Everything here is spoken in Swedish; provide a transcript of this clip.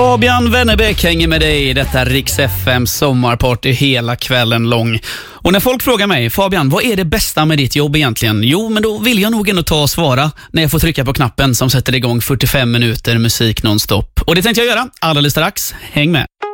Fabian Wennerbäck hänger med dig i detta Rix FM sommarparty hela kvällen lång. Och när folk frågar mig, Fabian, vad är det bästa med ditt jobb egentligen? Jo, men då vill jag nog ändå ta och svara när jag får trycka på knappen som sätter igång 45 minuter musik nonstop. Och det tänkte jag göra alldeles strax. Häng med!